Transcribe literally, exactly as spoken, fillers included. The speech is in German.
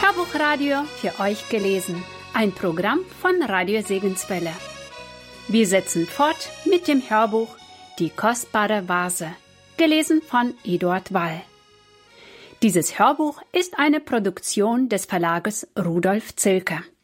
Hörbuchradio für euch gelesen. Ein Programm von Radio Segenswelle. Wir setzen fort mit dem Hörbuch Die kostbare Vase, gelesen von Eduard Wall. Dieses Hörbuch ist eine Produktion des Verlages Rudolf Zilke.